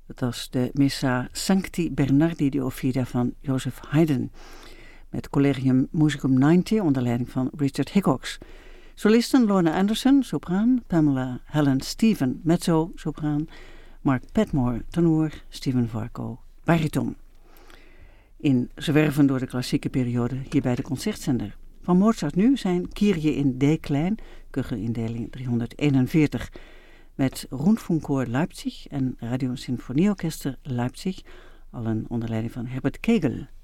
Dat was de Missa Sancti Bernardi di Offida van Joseph Haydn. Met Collegium Musicum 90 onder leiding van Richard Hickox. Solisten Lorna Anderson, sopraan. Pamela Helen Stephen, mezzo, sopraan. Mark Padmore, tenor. Steven Varco, bariton. In zwerven door de klassieke periode hier bij de Concertzender. Van Mozart nu zijn Kyrie in D klein, Kuchelindeling 341. Met Rundfunkchor Leipzig en Radio Sinfonieorchester Leipzig, allen onder leiding van Herbert Kegel.